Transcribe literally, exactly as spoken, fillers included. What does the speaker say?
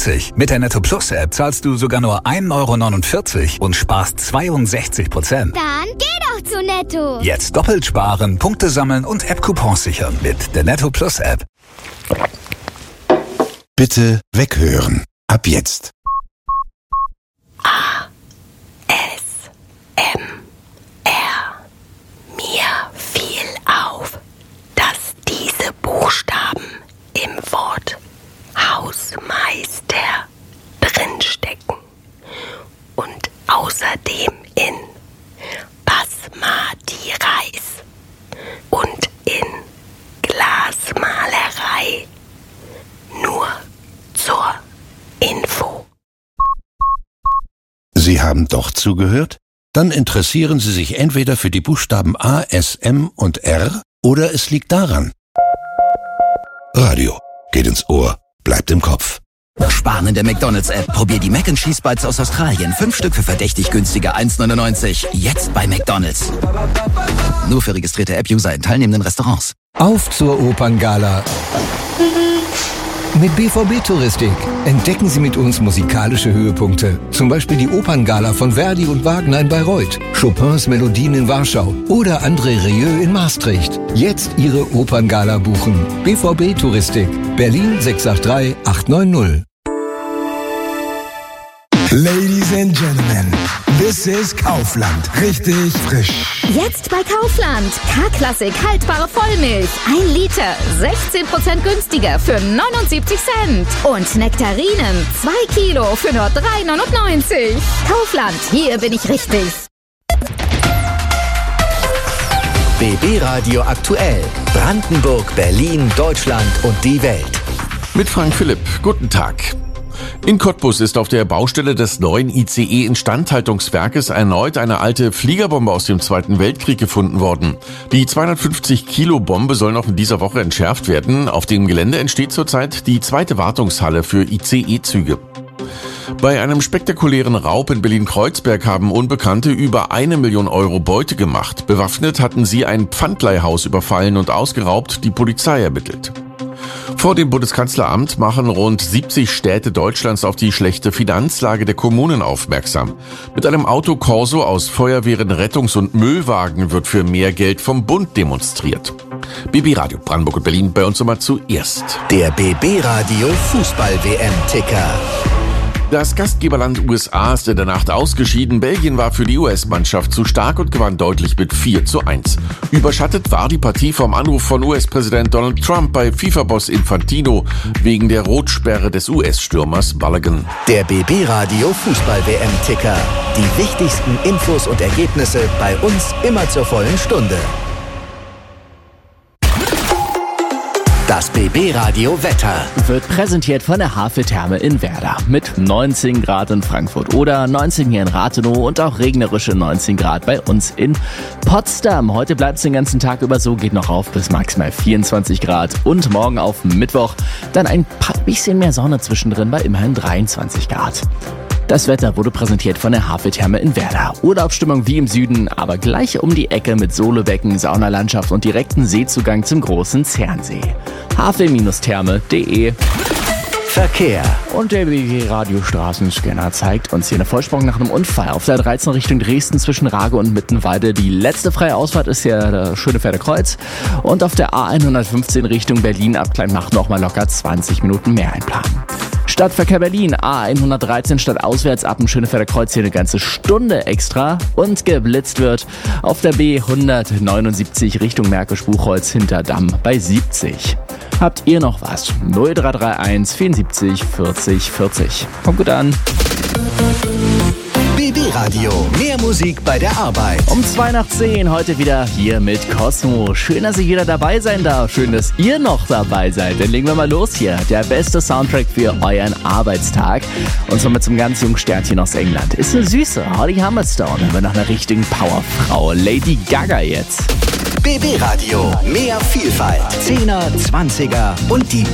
neunundneunzig. Mit der Netto Plus App zahlst du sogar nur ein Euro neunundvierzig und sparst zweiundsechzig Prozent. Dann geh doch zu Netto. Jetzt doppelt sparen, Punkte sammeln und App-Coupons sichern mit der Netto Plus App. Bitte weghören. Ab jetzt. A. S. M. R. Mir fiel auf, dass diese Buchstaben im Wort Hausmeister drinstecken und außerdem in Basmati Reis und in Glasmalerei. Nur zur Info. Sie haben doch zugehört? Dann interessieren Sie sich entweder für die Buchstaben A, S, M und R oder es liegt daran. Radio geht ins Ohr, bleibt im Kopf. Sparen in der McDonald's-App. Probier die Mac and Cheese Bites aus Australien. Fünf Stück für verdächtig günstiger eins neunundneunzig. Jetzt bei McDonald's. Nur für registrierte App-User in teilnehmenden Restaurants. Auf zur Operngala. Mit B V B Touristik entdecken Sie mit uns musikalische Höhepunkte. Zum Beispiel die Operngala von Verdi und Wagner in Bayreuth, Chopins Melodien in Warschau oder André Rieu in Maastricht. Jetzt Ihre Operngala buchen. B V B Touristik, Berlin sechs acht drei acht neun null. Ladies and Gentlemen, this is Kaufland. Richtig frisch. Jetzt bei Kaufland. K-Klassik haltbare Vollmilch. Ein Liter. sechzehn Prozent günstiger für neunundsiebzig Cent. Und Nektarinen. zwei Kilo für nur drei neunundneunzig. Kaufland. Hier bin ich richtig. B B Radio aktuell. Brandenburg, Berlin, Deutschland und die Welt. Mit Frank Philipp. Guten Tag. In Cottbus ist auf der Baustelle des neuen I C E-Instandhaltungswerkes erneut eine alte Fliegerbombe aus dem Zweiten Weltkrieg gefunden worden. Die zweihundertfünfzig Kilo Bombe soll noch in dieser Woche entschärft werden. Auf dem Gelände entsteht zurzeit die zweite Wartungshalle für I C E-Züge. Bei einem spektakulären Raub in Berlin-Kreuzberg haben Unbekannte über eine Million Euro Beute gemacht. Bewaffnet hatten sie ein Pfandleihhaus überfallen und ausgeraubt, die Polizei ermittelt. Vor dem Bundeskanzleramt machen rund siebzig Städte Deutschlands auf die schlechte Finanzlage der Kommunen aufmerksam. Mit einem Autokorso aus Feuerwehren, Rettungs- und Müllwagen wird für mehr Geld vom Bund demonstriert. B B Radio Brandenburg und Berlin bei uns immer zuerst. Der B B Radio Fußball-W M-Ticker. Das Gastgeberland U S A ist in der Nacht ausgeschieden. Belgien war für die U S-Mannschaft zu stark und gewann deutlich mit vier zu eins. Überschattet war die Partie vom Anruf von U S-Präsident Donald Trump bei FIFA-Boss Infantino wegen der Rotsperre des U S-Stürmers Balogun. Der B B Radio Fußball-W M-Ticker. Die wichtigsten Infos und Ergebnisse bei uns immer zur vollen Stunde. Das B B Radio Wetter wird präsentiert von der Havel-Therme in Werder mit neunzehn Grad in Frankfurt oder neunzehn hier in Rathenow und auch regnerische neunzehn Grad bei uns in Potsdam. Heute bleibt es den ganzen Tag über so, geht noch auf bis maximal vierundzwanzig Grad und morgen auf Mittwoch dann ein paar bisschen mehr Sonne zwischendrin bei immerhin dreiundzwanzig Grad. Das Wetter wurde präsentiert von der Havel-Therme in Werder. Urlaubsstimmung wie im Süden, aber gleich um die Ecke mit Solobecken, Saunalandschaft und direkten Seezugang zum großen Zernsee. havel Therme punkt de. Verkehr. Und der B B Radio Straßenscanner zeigt uns hier eine Vollsprung nach einem Unfall. Auf der dreizehn Richtung Dresden zwischen Rage und Mittenwalde. Die letzte freie Ausfahrt ist ja das Schönefelder Kreuz. Und auf der A hundertfünfzehn Richtung Berlin ab Kleinmach nochmal locker zwanzig Minuten mehr einplanen. Stadtverkehr Berlin, A hundertdreizehn statt auswärts ab dem Schönefelder Kreuz hier eine ganze Stunde extra und geblitzt wird auf der B hundertneunundsiebzig Richtung Märkisch-Buchholz hinter Damm bei siebzig. Habt ihr noch was? null drei drei eins vierundsiebzig vierzig vierzig. Kommt gut an. B B Radio, mehr Musik bei der Arbeit. Um zwei nach zehn heute wieder hier mit Cosmo. Schön, dass ich wieder dabei sein darf. Schön, dass ihr noch dabei seid. Dann legen wir mal los hier. Der beste Soundtrack für euren Arbeitstag. Und zwar mit so einem ganz jungen Sternchen aus England. Ist eine Süße. Holly Humberstone. Aber nach einer richtigen Powerfrau. Lady Gaga jetzt. B B Radio, mehr Vielfalt. Zehner, Zwanziger und die